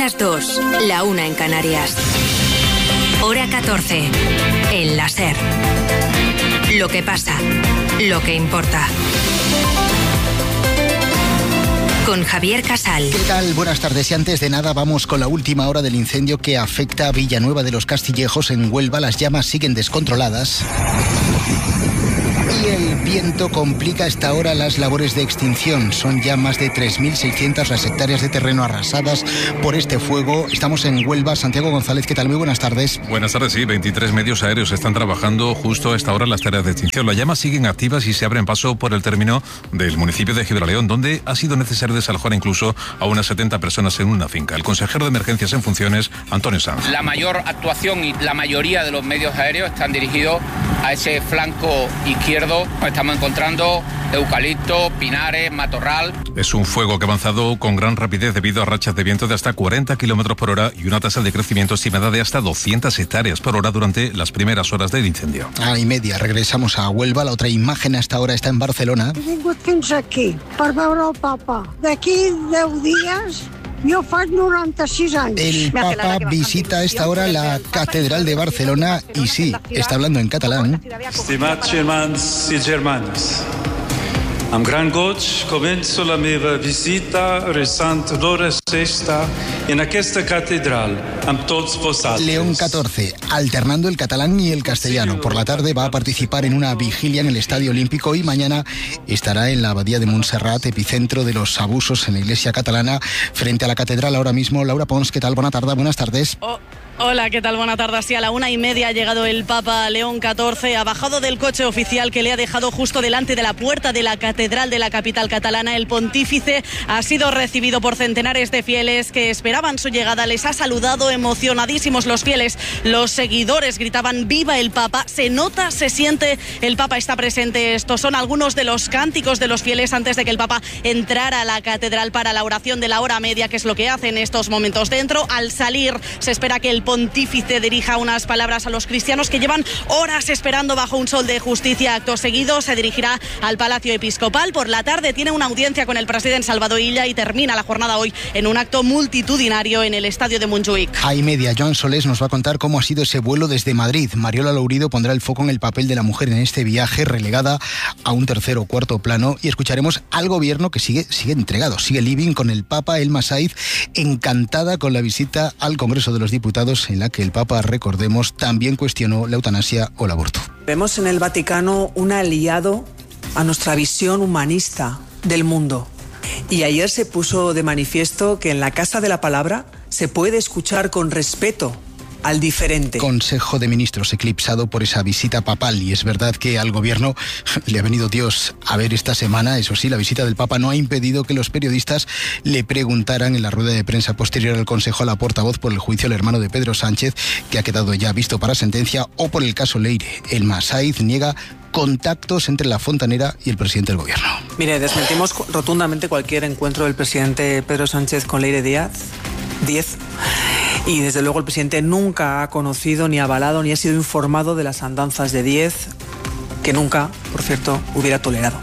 las 2, la 1 en Canarias. Hora 14, en la SER. Lo que pasa, lo que importa. Con Javier Casal. ¿Qué tal? Buenas tardes. Y antes de nada vamos con la última hora del incendio que afecta a Villanueva de los Castillejos en Huelva. Las llamas siguen descontroladas. Y el viento complica a esta hora las labores de extinción. Son ya más de 3.600 las hectáreas de terreno arrasadas por este fuego. Estamos en Huelva. Santiago González, ¿qué tal? Muy buenas tardes. Buenas tardes, sí. 23 medios aéreos están trabajando justo a esta hora en las tareas de extinción. Las llamas siguen activas y se abren paso por el término del municipio de Gibraleón, donde ha sido necesario desalojar incluso a unas 70 personas en una finca. El consejero de emergencias en funciones, Antonio Sanz. La mayor actuación y la mayoría de los medios aéreos están dirigidos a ese flanco izquierdo. Estamos encontrando eucalipto, pinares, matorral. Es un fuego que ha avanzado con gran rapidez debido a rachas de viento de hasta 40 kilómetros por hora y una tasa de crecimiento estimada de hasta 200 hectáreas por hora durante las primeras horas del incendio. A y media, regresamos a Huelva. La otra imagen hasta ahora está en Barcelona. He vingut fins aquí per veure el Papa. D'aquí 10 dies... Yo faig 96 años. El Papa visita a esta hora la Catedral de Barcelona y sí, está hablando en catalán. Estimats germans i germanes, amb gran goig començo la meva visita resant l'hora sexta en aquesta catedral amb tots vosaltres. León XIV, alternando el catalán y el castellano. Por la tarde va a participar en una vigilia en el Estadio Olímpico y mañana estará en la Abadía de Montserrat, epicentro de los abusos en la Iglesia catalana, frente a la catedral ahora mismo. Laura Pons, ¿qué tal? Buenas tardes. Hola, ¿qué tal? Buena tarde. Así a la 1:30 ha llegado el Papa León XIV, ha bajado del coche oficial que le ha dejado justo delante de la puerta de la catedral de la capital catalana. El pontífice ha sido recibido por centenares de fieles que esperaban su llegada. Les ha saludado emocionadísimos los fieles. Los seguidores gritaban ¡Viva el Papa! Se nota, se siente, el Papa está presente. Estos son algunos de los cánticos de los fieles antes de que el Papa entrara a la catedral para la oración de la hora media, que es lo que hace en estos momentos. Dentro, al salir, se espera que el pontífice dirija unas palabras a los cristianos que llevan horas esperando bajo un sol de justicia. Acto seguido se dirigirá al Palacio Episcopal. Por la tarde tiene una audiencia con el presidente Salvador Illa y termina la jornada hoy en un acto multitudinario en el estadio de Montjuïc. A y media, Joan Solés nos va a contar cómo ha sido ese vuelo desde Madrid. Mariola Lourido pondrá el foco en el papel de la mujer en este viaje, relegada a un tercer o cuarto plano, y escucharemos al gobierno que sigue entregado, sigue living con el Papa. Elma Saiz, encantada con la visita al Congreso de los Diputados, en la que el Papa, recordemos, también cuestionó la eutanasia o el aborto. Vemos en el Vaticano un aliado a nuestra visión humanista del mundo. Y ayer se puso de manifiesto que en la Casa de la Palabra se puede escuchar con respeto al diferente. Consejo de Ministros eclipsado por esa visita papal, y es verdad que al gobierno le ha venido Dios a ver esta semana. Eso sí, la visita del Papa no ha impedido que los periodistas le preguntaran en la rueda de prensa posterior al Consejo a la portavoz por el juicio al hermano de Pedro Sánchez, que ha quedado ya visto para sentencia, o por el caso Leire. Elma Saiz niega contactos entre la fontanera y el presidente del gobierno. Mire, desmentimos rotundamente cualquier encuentro del presidente Pedro Sánchez con Leire Díaz. Y desde luego el presidente nunca ha conocido, ni avalado, ni ha sido informado de las andanzas de Díez, que nunca, por cierto, hubiera tolerado.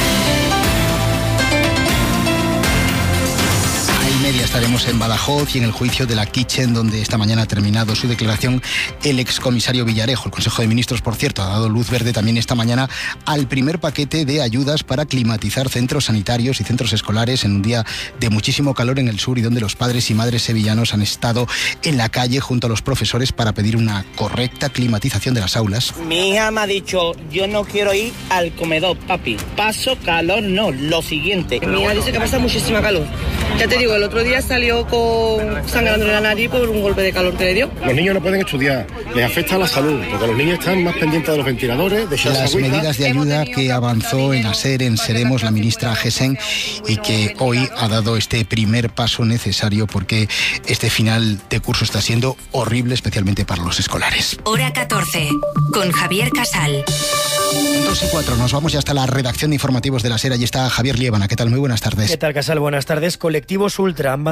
Media estaremos en Badajoz y en el juicio de la Kitchen, donde esta mañana ha terminado su declaración el excomisario Villarejo. El Consejo de Ministros, por cierto, ha dado luz verde también esta mañana al primer paquete de ayudas para climatizar centros sanitarios y centros escolares en un día de muchísimo calor en el sur, y donde los padres y madres sevillanos han estado en la calle junto a los profesores para pedir una correcta climatización de las aulas. Mi hija me ha dicho, yo no quiero ir al comedor, papi. Paso calor, no, lo siguiente. Mi hija dice que pasa muchísima calor. Ya te digo, el otro día salió con sangrando en la nariz por un golpe de calor que le dio. Los niños no pueden estudiar, les afecta a la salud, porque los niños están más pendientes de los ventiladores, de las medidas de ayuda que avanzó en ASER, en Seremos, la ministra Gesen, y que hoy ha dado este primer paso necesario, porque este final de curso está siendo horrible, especialmente para los escolares. Hora 14, con Javier Casal. 2:04, nos vamos ya hasta la redacción de informativos de la SER. Allí está Javier Liébana. ¿Qué tal? Muy buenas tardes. ¿Qué tal, Casal? Buenas tardes. Colectivos ultra han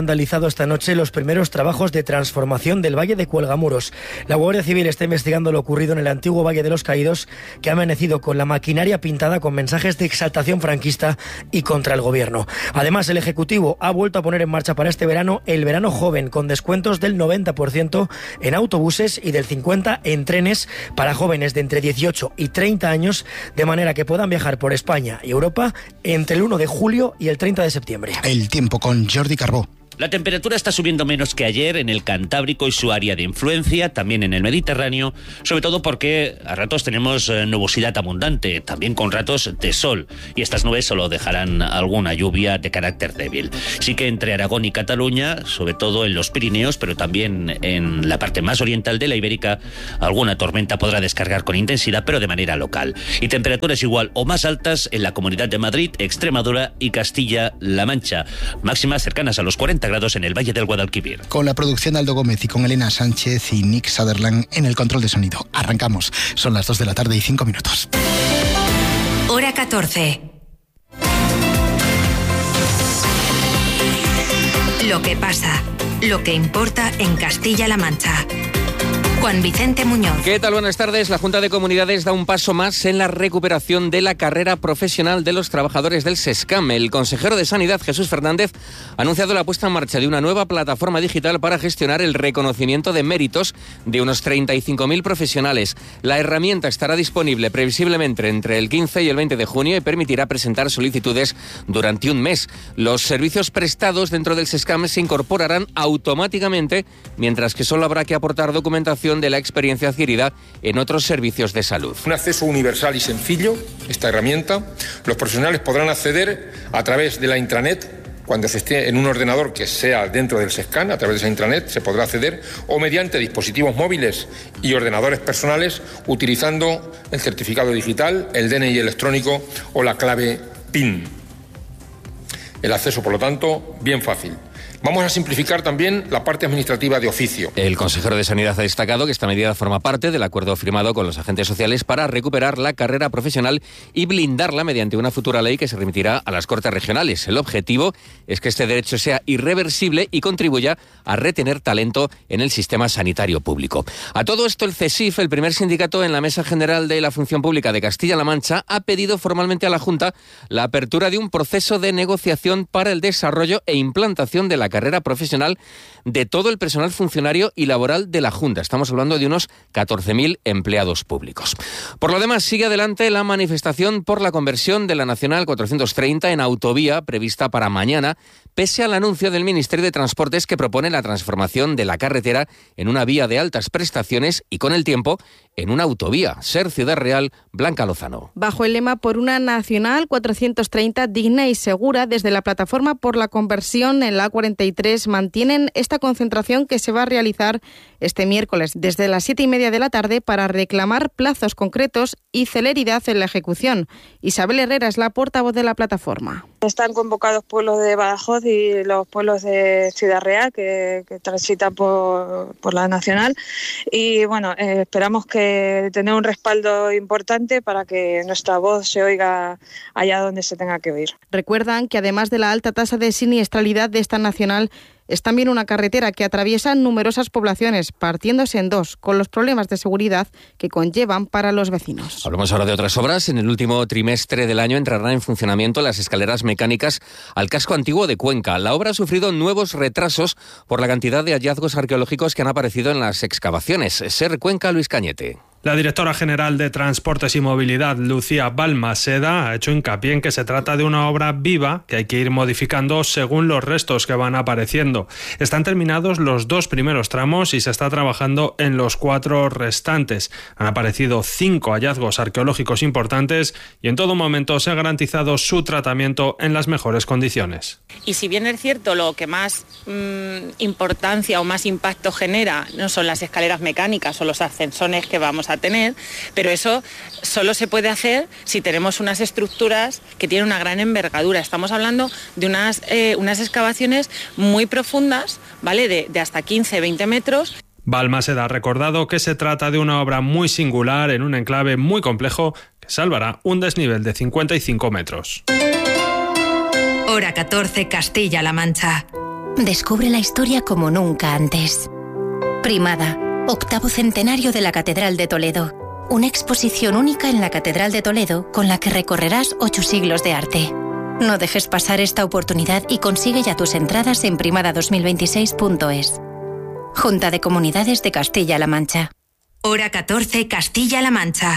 vandalizado esta noche los primeros trabajos de transformación del Valle de Cuelgamuros. La Guardia Civil está investigando lo ocurrido en el antiguo Valle de los Caídos, que ha amanecido con la maquinaria pintada con mensajes de exaltación franquista y contra el gobierno. Además, el Ejecutivo ha vuelto a poner en marcha para este verano el verano joven, con descuentos del 90% en autobuses y del 50% en trenes para jóvenes de entre 18 y 30 años, de manera que puedan viajar por España y Europa entre el 1 de julio y el 30 de septiembre. El tiempo con Jordi Carbó. La temperatura está subiendo menos que ayer en el Cantábrico y su área de influencia, también en el Mediterráneo, sobre todo porque a ratos tenemos nubosidad abundante, también con ratos de sol, y estas nubes solo dejarán alguna lluvia de carácter débil. Sí que entre Aragón y Cataluña, sobre todo en los Pirineos, pero también en la parte más oriental de la Ibérica, alguna tormenta podrá descargar con intensidad, pero de manera local. Y temperaturas igual o más altas en la Comunidad de Madrid, Extremadura y Castilla-La Mancha, máximas cercanas a los 40 grados en el Valle del Guadalquivir. Con la producción de Aldo Gómez y con Elena Sánchez y Nick Sutherland en el control de sonido. Arrancamos. Son las 2 de la tarde y 5 minutos. Hora 14. Lo que pasa, lo que importa en Castilla-La Mancha. Juan Vicente Muñoz. ¿Qué tal? Buenas tardes. La Junta de Comunidades da un paso más en la recuperación de la carrera profesional de los trabajadores del SESCAM. El consejero de Sanidad, Jesús Fernández, ha anunciado la puesta en marcha de una nueva plataforma digital para gestionar el reconocimiento de méritos de unos 35.000 profesionales. La herramienta estará disponible previsiblemente entre el 15 y el 20 de junio y permitirá presentar solicitudes durante un mes. Los servicios prestados dentro del SESCAM se incorporarán automáticamente, mientras que solo habrá que aportar documentación de la experiencia adquirida en otros servicios de salud. Un acceso universal y sencillo, esta herramienta. Los profesionales podrán acceder a través de la intranet, cuando se esté en un ordenador que sea dentro del SESCAM, a través de esa intranet se podrá acceder, o mediante dispositivos móviles y ordenadores personales, utilizando el certificado digital, el DNI electrónico o la clave PIN. El acceso, por lo tanto, bien fácil. Vamos a simplificar también la parte administrativa de oficio. El consejero de Sanidad ha destacado que esta medida forma parte del acuerdo firmado con los agentes sociales para recuperar la carrera profesional y blindarla mediante una futura ley que se remitirá a las Cortes Regionales. El objetivo es que este derecho sea irreversible y contribuya a retener talento en el sistema sanitario público. A todo esto, el CESIF, el primer sindicato en la Mesa General de la Función Pública de Castilla-La Mancha, ha pedido formalmente a la Junta la apertura de un proceso de negociación para el desarrollo e implantación de la carrera profesional de todo el personal funcionario y laboral de la Junta. Estamos hablando de unos 14.000 empleados públicos. Por lo demás, sigue adelante la manifestación por la conversión de la Nacional 430 en autovía prevista para mañana, pese al anuncio del Ministerio de Transportes que propone la transformación de la carretera en una vía de altas prestaciones y con el tiempo en una autovía. Ser Ciudad Real, Blanca Lozano. Bajo el lema por una Nacional 430 digna y segura, desde la plataforma por la conversión en la A43 mantienen esta concentración que se va a realizar este miércoles desde las 7:30 de la tarde para reclamar plazos concretos y celeridad en la ejecución. Isabel Herrera es la portavoz de la plataforma. Están convocados pueblos de Badajoz y los pueblos de Ciudad Real que transitan por la Nacional y bueno, esperamos que tener un respaldo importante para que nuestra voz se oiga allá donde se tenga que oír. Recuerdan que además de la alta tasa de siniestralidad de esta Nacional, es también una carretera que atraviesa numerosas poblaciones, partiéndose en dos, con los problemas de seguridad que conllevan para los vecinos. Hablamos ahora de otras obras. En el último trimestre del año entrarán en funcionamiento las escaleras mecánicas al casco antiguo de Cuenca. La obra ha sufrido nuevos retrasos por la cantidad de hallazgos arqueológicos que han aparecido en las excavaciones. Ser Cuenca, Luis Cañete. La directora general de Transportes y Movilidad, Lucía Balmaseda, ha hecho hincapié en que se trata de una obra viva que hay que ir modificando según los restos que van apareciendo. Están terminados los 2 primeros tramos y se está trabajando en los 4 restantes. Han aparecido 5 hallazgos arqueológicos importantes y en todo momento se ha garantizado su tratamiento en las mejores condiciones. Y si bien es cierto, lo que más importancia o más impacto genera no son las escaleras mecánicas o los ascensores que vamos a tener, pero eso solo se puede hacer si tenemos unas estructuras que tienen una gran envergadura. Estamos hablando de unas excavaciones muy profundas, ¿vale? De hasta 15-20 metros. Balmaseda ha recordado que se trata de una obra muy singular en un enclave muy complejo que salvará un desnivel de 55 metros. Hora 14, Castilla-La Mancha. Descubre la historia como nunca antes. Primada, 8º centenario de la Catedral de Toledo. Una exposición única en la Catedral de Toledo con la que recorrerás 8 siglos de arte. No dejes pasar esta oportunidad y consigue ya tus entradas en primada2026.es. Junta de Comunidades de Castilla-La Mancha. Hora 14, Castilla-La Mancha.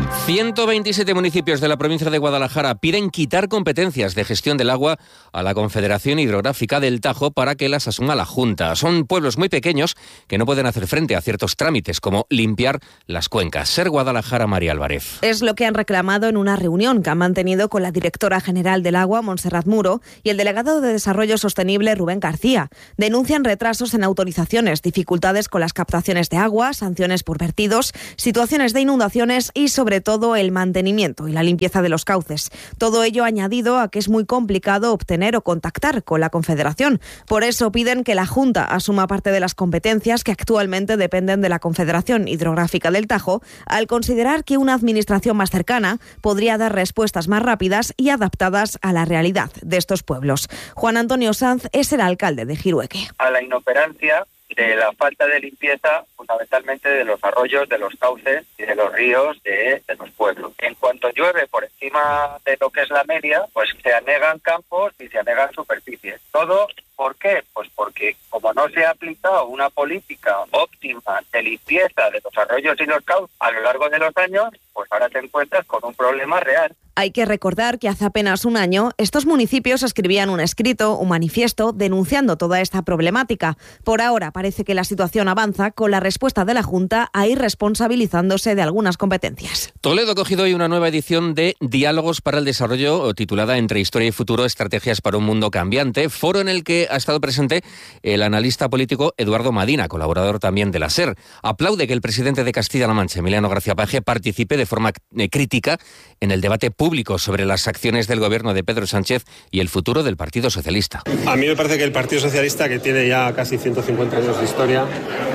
127 municipios de la provincia de Guadalajara piden quitar competencias de gestión del agua a la Confederación Hidrográfica del Tajo para que las asuma la Junta. Son pueblos muy pequeños que no pueden hacer frente a ciertos trámites como limpiar las cuencas. Ser Guadalajara, María Álvarez. Es lo que han reclamado en una reunión que han mantenido con la directora general del Agua, Montserrat Muro, y el delegado de Desarrollo Sostenible, Rubén García. Denuncian retrasos en autorizaciones, dificultades con las captaciones de agua, sanciones por vertidos, situaciones de inundaciones y, sobre todo, el mantenimiento y la limpieza de los cauces. Todo ello añadido a que es muy complicado obtener o contactar con la Confederación. Por eso piden que la Junta asuma parte de las competencias que actualmente dependen de la Confederación Hidrográfica del Tajo, al considerar que una administración más cercana podría dar respuestas más rápidas y adaptadas a la realidad de estos pueblos. Juan Antonio Sanz es el alcalde de Jirueque. A la inoperancia de la falta de limpieza, fundamentalmente de los arroyos, de los cauces y de los ríos de los pueblos. En cuanto llueve por encima de lo que es la media, pues se anegan campos y se anegan superficies. Todo, ¿por qué? Pues porque como no se ha aplicado una política óptima de limpieza de los arroyos y los cauces a lo largo de los años, pues ahora te encuentras con un problema real. Hay que recordar que hace apenas un año estos municipios escribían un escrito, un manifiesto, denunciando toda esta problemática. Por ahora parece que la situación avanza con la respuesta de la Junta a ir responsabilizándose de algunas competencias. Toledo ha cogido hoy una nueva edición de Diálogos para el Desarrollo, titulada Entre Historia y Futuro, Estrategias para un Mundo Cambiante, foro en el que ha estado presente el analista político Eduardo Madina, colaborador también de la SER. Aplaude que el presidente de Castilla-La Mancha, Emiliano García Paje, participe de forma crítica en el debate público sobre las acciones del gobierno de Pedro Sánchez y el futuro del Partido Socialista. A mí me parece que el Partido Socialista, que tiene ya casi 150 años de historia,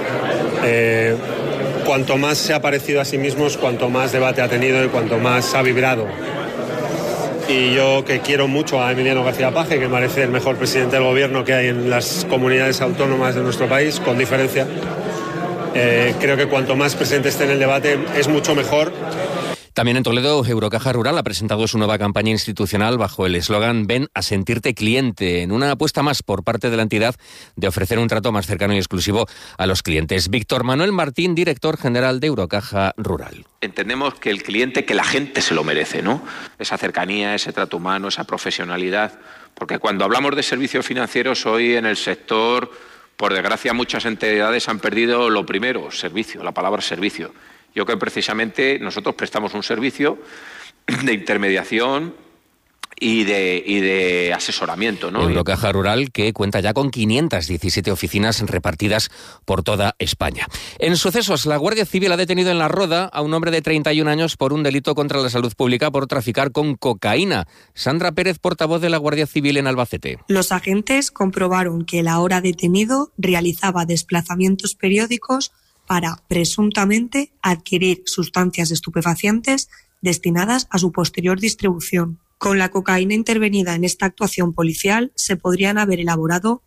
cuanto más se ha parecido a sí mismos, cuanto más debate ha tenido y cuanto más ha vibrado. Y yo, que quiero mucho a Emiliano García Paje, que me parece el mejor presidente del gobierno que hay en las comunidades autónomas de nuestro país, con diferencia, creo que cuanto más presente esté en el debate es mucho mejor. También en Toledo, Eurocaja Rural ha presentado su nueva campaña institucional bajo el eslogan Ven a sentirte cliente, en una apuesta más por parte de la entidad de ofrecer un trato más cercano y exclusivo a los clientes. Víctor Manuel Martín, director general de Eurocaja Rural. Entendemos que el cliente, que la gente se lo merece, ¿no? Esa cercanía, ese trato humano, esa profesionalidad. Porque cuando hablamos de servicios financieros hoy en el sector, por desgracia, muchas entidades han perdido lo primero, servicio, la palabra servicio. Yo creo que precisamente nosotros prestamos un servicio de intermediación y de asesoramiento, ¿no? Eurocaja Rural, que cuenta ya con 517 oficinas repartidas por toda España. En sucesos, la Guardia Civil ha detenido en La Roda a un hombre de 31 años por un delito contra la salud pública por traficar con cocaína. Sandra Pérez, portavoz de la Guardia Civil en Albacete. Los agentes comprobaron que el ahora detenido realizaba desplazamientos periódicos para, presuntamente, adquirir sustancias estupefacientes destinadas a su posterior distribución. Con la cocaína intervenida en esta actuación policial se podrían haber elaborado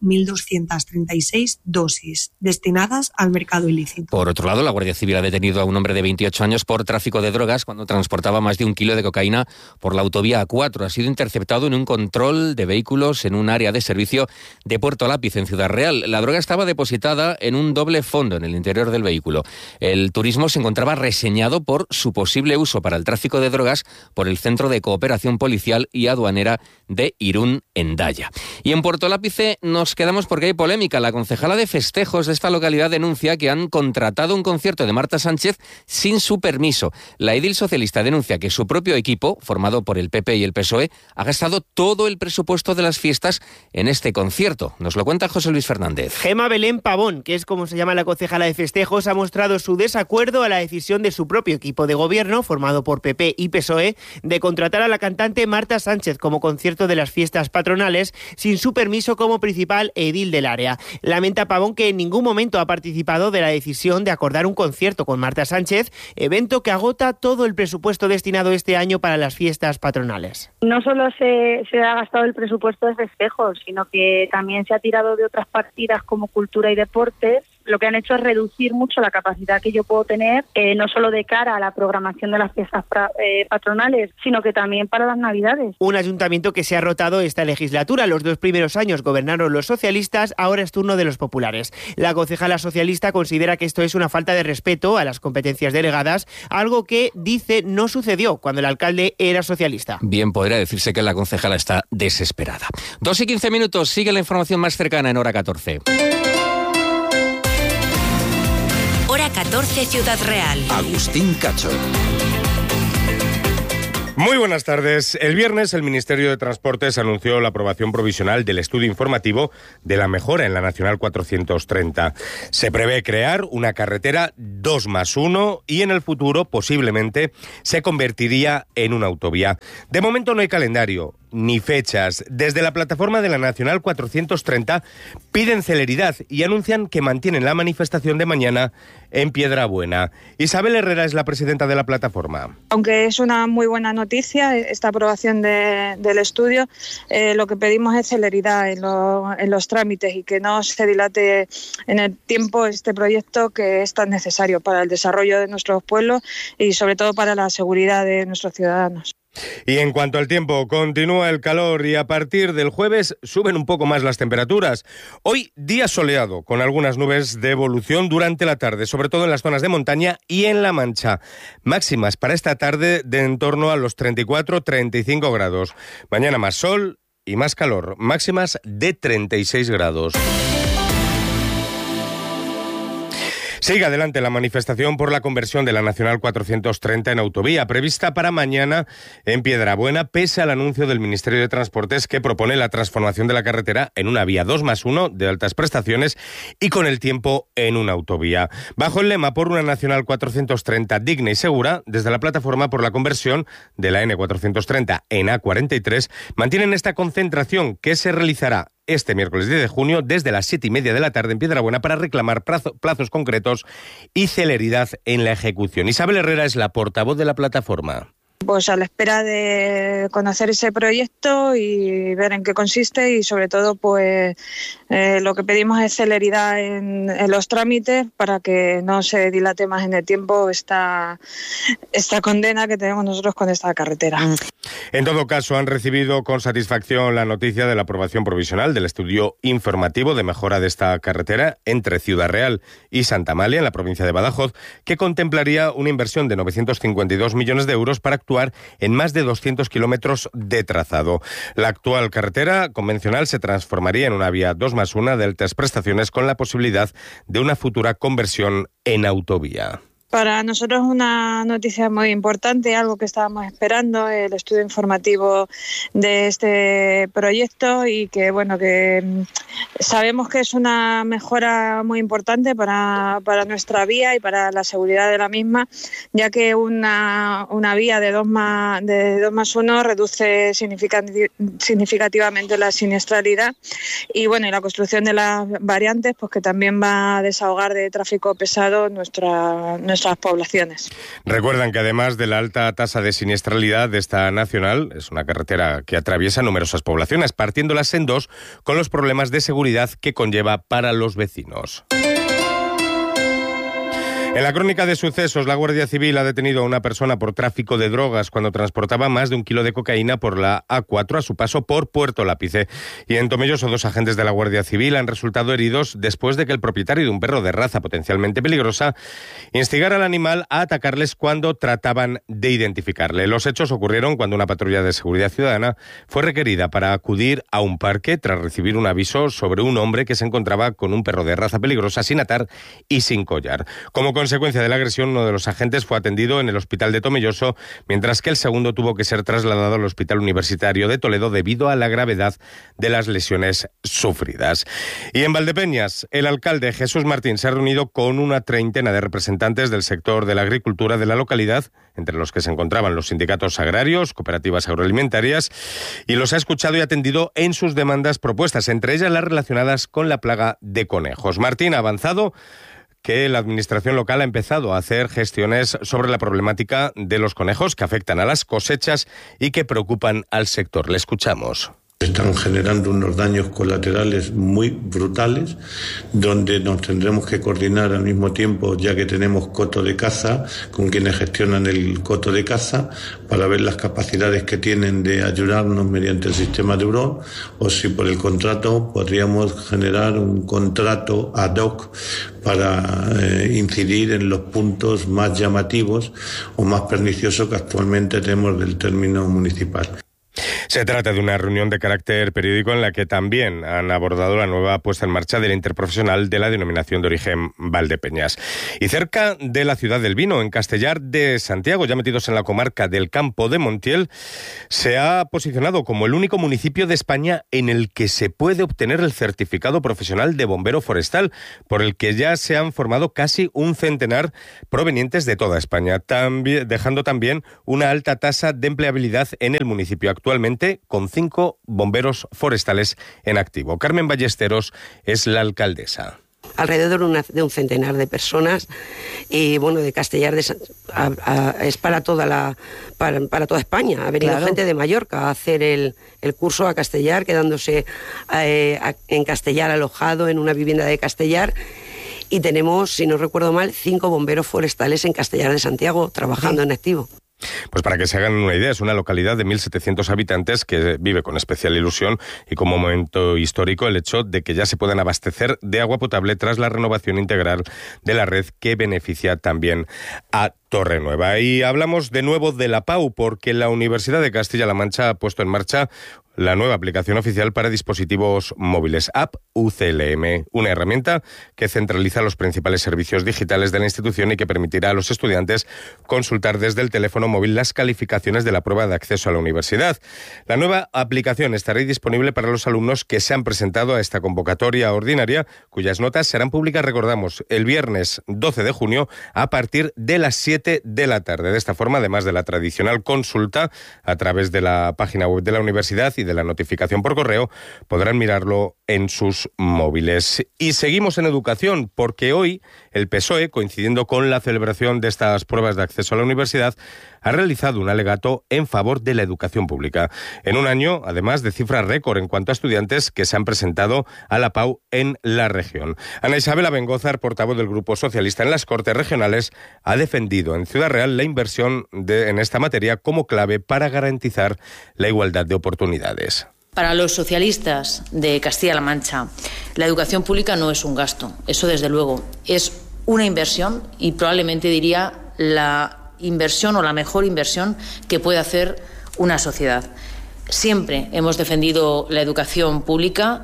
1.236 dosis destinadas al mercado ilícito. Por otro lado, la Guardia Civil ha detenido a un hombre de 28 años por tráfico de drogas cuando transportaba más de 1 kilo de cocaína por la autovía A4. Ha sido interceptado en un control de vehículos en un área de servicio de Puerto Lápiz, en Ciudad Real. La droga estaba depositada en un doble fondo en el interior del vehículo. El turismo se encontraba reseñado por su posible uso para el tráfico de drogas por el Centro de Cooperación Policial y Aduanera de Irún, en Daya. Y en Puerto Lápice nos quedamos porque hay polémica. La concejala de festejos de esta localidad denuncia que han contratado un concierto de Marta Sánchez sin su permiso. La edil socialista denuncia que su propio equipo, formado por el PP y el PSOE, ha gastado todo el presupuesto de las fiestas en este concierto. Nos lo cuenta José Luis Fernández. Gema Belén Pavón, que es como se llama la concejala de festejos, ha mostrado su desacuerdo a la decisión de su propio equipo de gobierno, formado por PP y PSOE, de contratar a la cantante Marta Sánchez como concierto de las fiestas patronales sin su permiso como principal edil del área. Lamenta Pavón que en ningún momento ha participado de la decisión de acordar un concierto con Marta Sánchez, evento que agota todo el presupuesto destinado este año para las fiestas patronales. No solo se ha gastado el presupuesto de festejos, sino que también se ha tirado de otras partidas como cultura y deportes. Lo que han hecho es reducir mucho la capacidad que yo puedo tener, no solo de cara a la programación de las fiestas patronales, sino que también para las Navidades. Un ayuntamiento que se ha rotado esta legislatura. Los 2 primeros años gobernaron los socialistas, ahora es turno de los populares. La concejala socialista considera que esto es una falta de respeto a las competencias delegadas, algo que, dice, no sucedió cuando el alcalde era socialista. Bien, podría decirse que la concejala está desesperada. 2:15, sigue la información más cercana en Hora 14. Hora 14, Ciudad Real. Agustín Cacho. Muy buenas tardes. El viernes el Ministerio de Transportes anunció la aprobación provisional del estudio informativo de la mejora en la Nacional 430. Se prevé crear una carretera 2+1 y en el futuro posiblemente se convertiría en una autovía. De momento no hay calendario ni fechas. Desde la plataforma de la Nacional 430 piden celeridad y anuncian que mantienen la manifestación de mañana en Piedrabuena. Isabel Herrera es la presidenta de la plataforma. Aunque es una muy buena noticia esta aprobación del estudio, lo que pedimos es celeridad en los trámites y que no se dilate en el tiempo este proyecto que es tan necesario para el desarrollo de nuestros pueblos y sobre todo para la seguridad de nuestros ciudadanos. Y en cuanto al tiempo, continúa el calor y a partir del jueves suben un poco más las temperaturas. Hoy día soleado, con algunas nubes de evolución durante la tarde, sobre todo en las zonas de montaña y en La Mancha. Máximas para esta tarde de en torno a los 34-35 grados. Mañana más sol y más calor, máximas de 36 grados. Sigue adelante la manifestación por la conversión de la Nacional 430 en autovía, prevista para mañana en Piedrabuena, pese al anuncio del Ministerio de Transportes que propone la transformación de la carretera en una vía 2+1 de altas prestaciones y con el tiempo en una autovía. Bajo el lema por una Nacional 430 digna y segura, desde la plataforma por la conversión de la N430 en A43, mantienen esta concentración que se realizará este miércoles 10 de junio desde las 7:30 de la tarde en Piedrabuena para reclamar plazos concretos y celeridad en la ejecución. Isabel Herrera es la portavoz de la plataforma. Pues a la espera de conocer ese proyecto y ver en qué consiste y sobre todo pues lo que pedimos es celeridad en los trámites para que no se dilate más en el tiempo esta condena que tenemos nosotros con esta carretera. En todo caso, han recibido con satisfacción la noticia de la aprobación provisional del estudio informativo de mejora de esta carretera entre Ciudad Real y Santa Amalia, en la provincia de Badajoz, que contemplaría una inversión de 952 millones de euros para actuar en más de 200 kilómetros de trazado. La actual carretera convencional se transformaría en una vía 2+1 de altas prestaciones con la posibilidad de una futura conversión en autovía. Para nosotros es una noticia muy importante, algo que estábamos esperando, el estudio informativo de este proyecto y que sabemos que es una mejora muy importante para nuestra vía y para la seguridad de la misma, ya que una vía de 2+1 reduce significativamente la siniestralidad y la construcción de las variantes pues que también va a desahogar de tráfico pesado nuestras poblaciones. Recuerdan que además de la alta tasa de siniestralidad de esta nacional, es una carretera que atraviesa numerosas poblaciones, partiéndolas en dos con los problemas de seguridad que conlleva para los vecinos. En la crónica de sucesos, la Guardia Civil ha detenido a una persona por tráfico de drogas cuando transportaba más de 1 kilo de cocaína por la A4 a su paso por Puerto Lápice. Y en Tomelloso, 2 agentes de la Guardia Civil han resultado heridos después de que el propietario de un perro de raza potencialmente peligrosa instigara al animal a atacarles cuando trataban de identificarle. Los hechos ocurrieron cuando una patrulla de seguridad ciudadana fue requerida para acudir a un parque tras recibir un aviso sobre un hombre que se encontraba con un perro de raza peligrosa sin atar y sin collar. Como consecuencia de la agresión, uno de los agentes fue atendido en el hospital de Tomelloso, mientras que el segundo tuvo que ser trasladado al Hospital Universitario de Toledo debido a la gravedad de las lesiones sufridas. Y en Valdepeñas, el alcalde Jesús Martín se ha reunido con una treintena de representantes del sector de la agricultura de la localidad, entre los que se encontraban los sindicatos agrarios, cooperativas agroalimentarias, y los ha escuchado y atendido en sus demandas propuestas, entre ellas las relacionadas con la plaga de conejos. Martín ha avanzado que la administración local ha empezado a hacer gestiones sobre la problemática de los conejos que afectan a las cosechas y que preocupan al sector. Le escuchamos. Están generando unos daños colaterales muy brutales, donde nos tendremos que coordinar al mismo tiempo, ya que tenemos coto de caza, con quienes gestionan el coto de caza, para ver las capacidades que tienen de ayudarnos mediante el sistema de Euro, o si por el contrato podríamos generar un contrato ad hoc para incidir en los puntos más llamativos o más perniciosos que actualmente tenemos del término municipal. Se trata de una reunión de carácter periódico en la que también han abordado la nueva puesta en marcha de la interprofesional de la denominación de origen Valdepeñas. Y cerca de la ciudad del vino, en Castellar de Santiago, ya metidos en la comarca del Campo de Montiel, se ha posicionado como el único municipio de España en el que se puede obtener el certificado profesional de bombero forestal, por el que ya se han formado casi un centenar provenientes de toda España, dejando también una alta tasa de empleabilidad en el municipio, actualmente con 5 bomberos forestales en activo. Carmen Ballesteros es la alcaldesa. Alrededor de un centenar de personas y bueno, de Castellar es para toda España. Ha venido gente de Mallorca a hacer el curso a Castellar, quedándose en Castellar alojado en una vivienda de Castellar. Y tenemos, si no recuerdo mal, 5 bomberos forestales en Castellar de Santiago trabajando en activo. Pues para que se hagan una idea, es una localidad de 1.700 habitantes que vive con especial ilusión y como momento histórico el hecho de que ya se puedan abastecer de agua potable tras la renovación integral de la red que beneficia también a Torrenueva. Y hablamos de nuevo de la PAU porque la Universidad de Castilla-La Mancha ha puesto en marcha la nueva aplicación oficial para dispositivos móviles, App UCLM, una herramienta que centraliza los principales servicios digitales de la institución y que permitirá a los estudiantes consultar desde el teléfono móvil las calificaciones de la prueba de acceso a la universidad. La nueva aplicación estará disponible para los alumnos que se han presentado a esta convocatoria ordinaria, cuyas notas serán públicas, recordamos, el viernes 12 de junio a partir de las 7 de la tarde. De esta forma, además de la tradicional consulta a través de la página web de la universidad y de la notificación por correo, podrán mirarlo en sus móviles. Y seguimos en educación, porque hoy el PSOE, coincidiendo con la celebración de estas pruebas de acceso a la universidad, ha realizado un alegato en favor de la educación pública. En un año, además, de cifras récord en cuanto a estudiantes que se han presentado a la PAU en la región. Ana Isabel Abengózar, portavoz del Grupo Socialista en las Cortes Regionales, ha defendido en Ciudad Real la inversión en esta materia como clave para garantizar la igualdad de oportunidades. Para los socialistas de Castilla-La Mancha, la educación pública no es un gasto, eso desde luego, es una inversión y probablemente diría la inversión o la mejor inversión que puede hacer una sociedad. Siempre hemos defendido la educación pública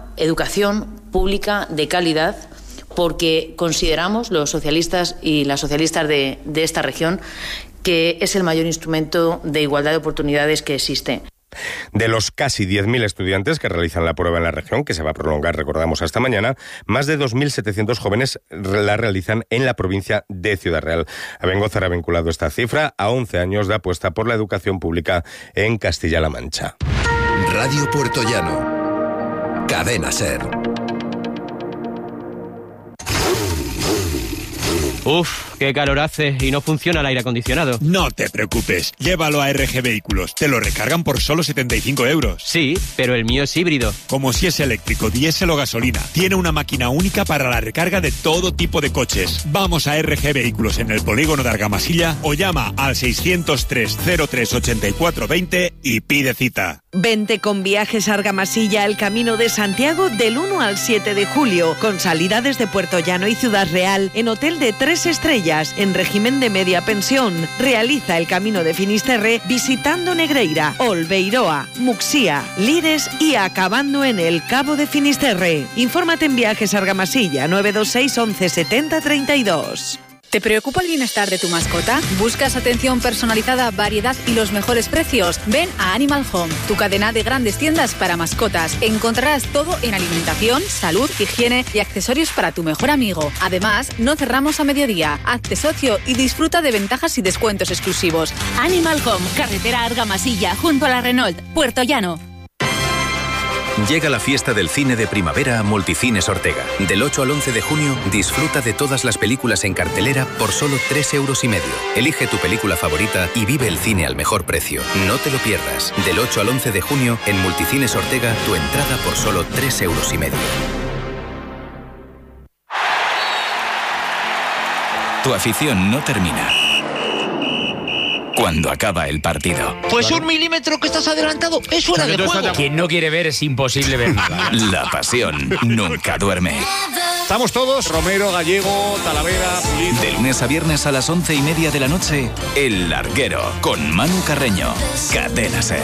de calidad, porque consideramos, los socialistas y las socialistas de esta región, que es el mayor instrumento de igualdad de oportunidades que existe. De los casi 10.000 estudiantes que realizan la prueba en la región, que se va a prolongar, recordamos, hasta mañana, más de 2.700 jóvenes la realizan en la provincia de Ciudad Real. Abengózar ha vinculado esta cifra a 11 años de apuesta por la educación pública en Castilla-La Mancha. Radio Puertollano. Cadena SER. Uf, qué calor hace y no funciona el aire acondicionado. No te preocupes, llévalo a RG Vehículos. Te lo recargan por solo 75 euros. Sí, pero el mío es híbrido. Como si es eléctrico, diésel o gasolina. Tiene una máquina única para la recarga de todo tipo de coches. Vamos a RG Vehículos en el polígono de Argamasilla o llama al 603 03 84 20 y pide cita. Vente con Viajes Argamasilla al Camino de Santiago del 1 al 7 de julio, con salida desde Puertollano y Ciudad Real en hotel de 3 estrellas en régimen de media pensión. Realiza el Camino de Finisterre visitando Negreira, Olbeiroa, Muxía, Lires y acabando en el Cabo de Finisterre. Infórmate en Viajes Argamasilla 926 11 70 32. ¿Te preocupa el bienestar de tu mascota? ¿Buscas atención personalizada, variedad y los mejores precios? Ven a Animal Home, tu cadena de grandes tiendas para mascotas. Encontrarás todo en alimentación, salud, higiene y accesorios para tu mejor amigo. Además, no cerramos a mediodía. Hazte socio y disfruta de ventajas y descuentos exclusivos. Animal Home, carretera Argamasilla, junto a la Renault, Puerto Llano. Llega la fiesta del cine de primavera a Multicines Ortega. Del 8 al 11 de junio, disfruta de todas las películas en cartelera por solo 3,5 €. Elige tu película favorita y vive el cine al mejor precio. No te lo pierdas. Del 8 al 11 de junio, en Multicines Ortega, tu entrada por solo 3,5 €. Tu afición no termina cuando acaba el partido. Pues 1 milímetro que estás adelantado es fuera de juego. Quien no quiere ver es imposible ver nada. La pasión nunca duerme. Estamos todos, Romero, Gallego, Talavera, Pulido. De lunes a viernes a las 11:30 de la noche, El Larguero, con Manu Carreño. Cadena SER.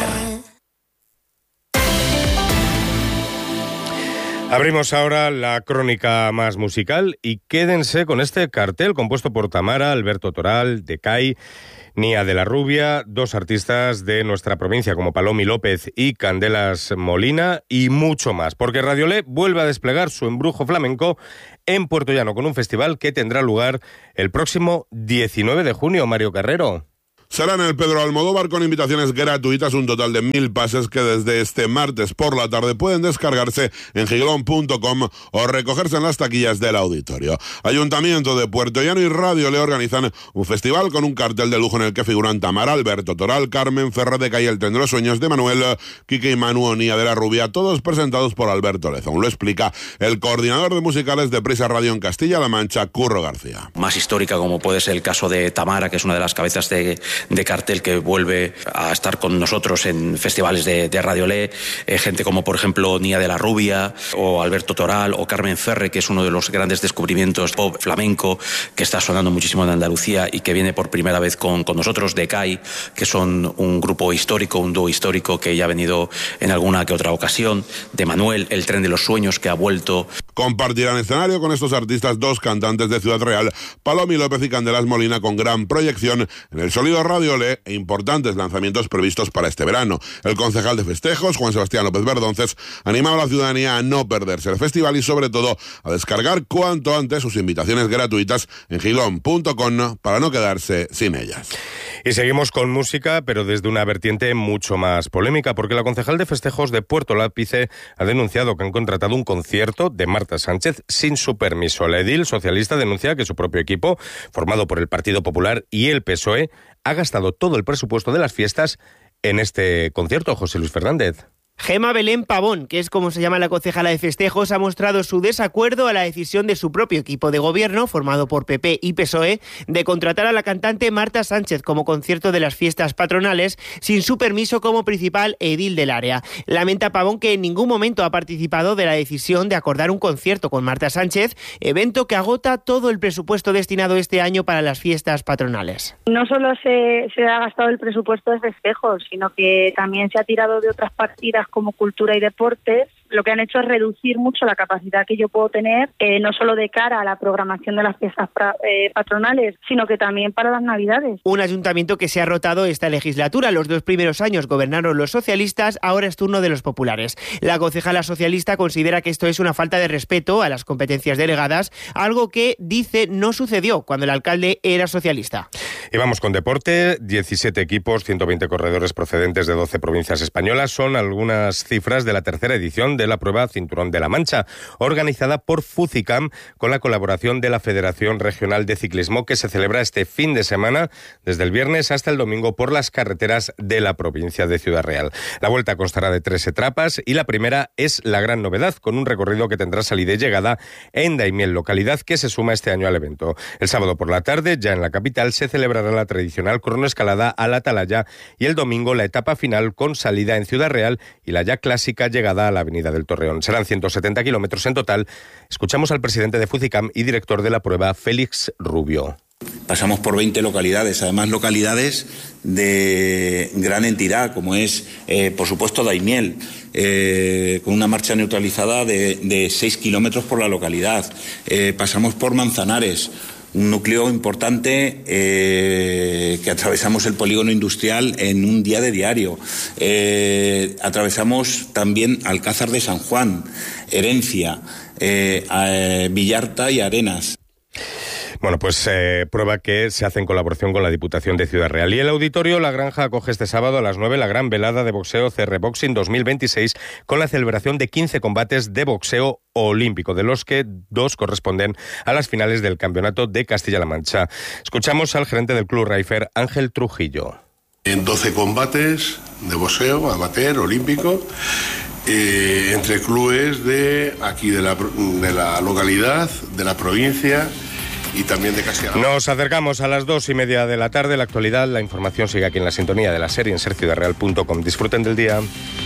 Abrimos ahora la crónica más musical y quédense con este cartel compuesto por Tamara, Alberto Toral, Decay, Nia de la Rubia, dos artistas de nuestra provincia como Palomi López y Candelas Molina y mucho más, porque Radiolé vuelve a desplegar su embrujo flamenco en Puerto Llano con un festival que tendrá lugar el próximo 19 de junio, Mario Carrero. Será en el Pedro Almodóvar con invitaciones gratuitas, un total de 1.000 pases que desde este martes por la tarde pueden descargarse en giglón.com o recogerse en las taquillas del auditorio. Ayuntamiento de Puerto Llano y Radio Le organizan un festival con un cartel de lujo en el que figuran Tamara, Alberto Toral, Carmen Ferrer de Calle, El Tren de los Sueños de Manuel, Quique y Manu, Nia de la Rubia, todos presentados por Alberto Lezón. Lo explica el coordinador de musicales de Prisa Radio en Castilla-La Mancha, Curro García. Más histórica, como puede ser el caso de Tamara, que es una de las cabezas de cartel que vuelve a estar con nosotros en festivales de Radio Le, gente como por ejemplo Nia de la Rubia o Alberto Toral o Carmen Ferre, que es uno de los grandes descubrimientos pop flamenco que está sonando muchísimo en Andalucía y que viene por primera vez con nosotros, Decay, que son un grupo histórico, un dúo histórico que ya ha venido en alguna que otra ocasión, de Manuel, El Tren de los Sueños, que ha vuelto. Compartirán escenario con estos artistas dos cantantes de Ciudad Real, Palomi López y Candelas Molina, con gran proyección en el sólido Radio Le e importantes lanzamientos previstos para este verano. El concejal de festejos, Juan Sebastián López Verdonces, animaba a la ciudadanía a no perderse el festival y sobre todo a descargar cuanto antes sus invitaciones gratuitas en giglón.com para no quedarse sin ellas. Y seguimos con música, pero desde una vertiente mucho más polémica, porque la concejal de festejos de Puerto Lápice ha denunciado que han contratado un concierto de Marta Sánchez sin su permiso. La edil socialista denuncia que su propio equipo, formado por el Partido Popular y el PSOE, ha gastado todo el presupuesto de las fiestas en este concierto. José Luis Fernández. Gema Belén Pavón, que es como se llama la concejala de festejos, ha mostrado su desacuerdo a la decisión de su propio equipo de gobierno, formado por PP y PSOE, de contratar a la cantante Marta Sánchez como concierto de las fiestas patronales sin su permiso como principal edil del área. Lamenta Pavón que en ningún momento ha participado de la decisión de acordar un concierto con Marta Sánchez, evento que agota todo el presupuesto destinado este año para las fiestas patronales. No solo se ha gastado el presupuesto de festejos, sino que también se ha tirado de otras partidas como cultura y deportes. Lo que han hecho es reducir mucho la capacidad que yo puedo tener, no solo de cara a la programación de las fiestas patronales, sino que también para las Navidades. Un ayuntamiento que se ha rotado esta legislatura. Los 2 primeros años gobernaron los socialistas, ahora es turno de los populares. La concejala socialista considera que esto es una falta de respeto a las competencias delegadas, algo que, dice, no sucedió cuando el alcalde era socialista. Y vamos con deporte. 17 equipos, 120 corredores procedentes de 12 provincias españolas son algunas cifras de la tercera edición de la prueba Cinturón de la Mancha, organizada por FUCICAM con la colaboración de la Federación Regional de Ciclismo, que se celebra este fin de semana, desde el viernes hasta el domingo, por las carreteras de la provincia de Ciudad Real. La vuelta constará de 3 etapas y la primera es la gran novedad, con un recorrido que tendrá salida y llegada en Daimiel, localidad que se suma este año al evento. El sábado por la tarde, ya en la capital, se celebrará la tradicional cronoescalada a la Atalaya y el domingo la etapa final con salida en Ciudad Real y la ya clásica llegada a la Avenida del Torreón. Serán 170 kilómetros en total. Escuchamos al presidente de FUCICAM y director de la prueba, Félix Rubio. Pasamos por 20 localidades, además localidades de gran entidad, como es, por supuesto, Daimiel, con una marcha neutralizada de 6 kilómetros por la localidad. Pasamos por Manzanares, un núcleo importante que atravesamos el polígono industrial en un día de diario. Atravesamos también Alcázar de San Juan, Herencia, Villarta y Arenas. Bueno, pues prueba que se hace en colaboración con la Diputación de Ciudad Real. Y el Auditorio La Granja acoge este sábado a las 9 la gran velada de boxeo CR Boxing 2026 con la celebración de 15 combates de boxeo olímpico, de los que 2 corresponden a las finales del Campeonato de Castilla-La Mancha. Escuchamos al gerente del Club Raifer, Ángel Trujillo. En 12 combates de boxeo amateur olímpico entre clubes de aquí de la localidad, de la provincia y también de Castilla-La Mancha. Nos acercamos a las 2:30 de la tarde. La actualidad, la información sigue aquí en la sintonía de la serie en serciudareal.com. Disfruten del día.